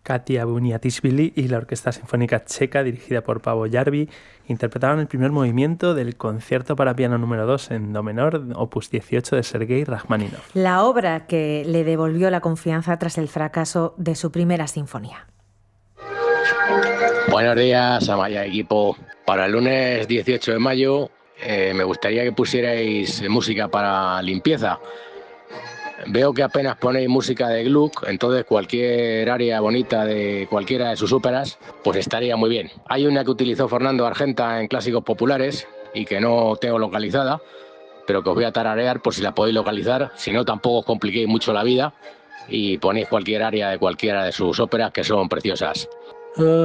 Katia Buniatishvili y la Orquesta Sinfónica Checa, dirigida por Pavo Jarvi, interpretaron el primer movimiento del Concierto para piano número 2 en do menor, opus 18 de Sergei Rachmaninoff. La obra que le devolvió la confianza tras el fracaso de su primera sinfonía. Buenos días, Amaya equipo. Para el lunes 18 de mayo me gustaría que pusierais música para limpieza. Veo que apenas ponéis música de Gluck, entonces cualquier área bonita de cualquiera de sus óperas, pues estaría muy bien. Hay una que utilizó Fernando Argenta en Clásicos Populares y que no tengo localizada, pero que os voy a tararear por si la podéis localizar. Si no, tampoco os compliquéis mucho la vida y ponéis cualquier área de cualquiera de sus óperas, que son preciosas.